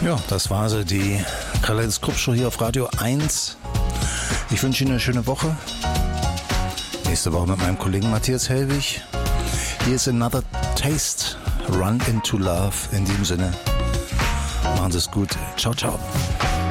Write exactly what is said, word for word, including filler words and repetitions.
Ja, das war sie, die Kaleidoskop-Show hier auf Radio eins. Ich wünsche Ihnen eine schöne Woche. Nächste Woche mit meinem Kollegen Matthias Hellwig. Hier ist Another Taste, Run into Love. In diesem Sinne, machen Sie es gut. Ciao, ciao.